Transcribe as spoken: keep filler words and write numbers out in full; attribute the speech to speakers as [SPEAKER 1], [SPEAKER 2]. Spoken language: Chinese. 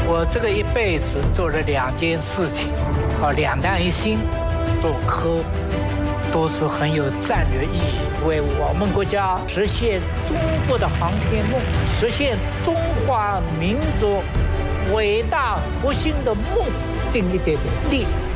[SPEAKER 1] 我这个一辈子做了两件事情，啊，两弹一星，做科都是很有战略意义，为我们国家实现中国的航天梦，实现中华民族伟大复兴的梦尽一点点力。